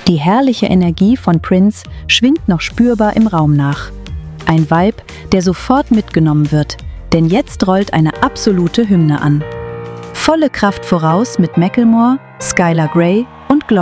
Die herrliche Energie von Prince schwingt noch spürbar im Raum nach. Ein Vibe, der sofort mitgenommen wird, denn jetzt rollt eine absolute Hymne an. Volle Kraft voraus mit Macklemore, Skylar Grey und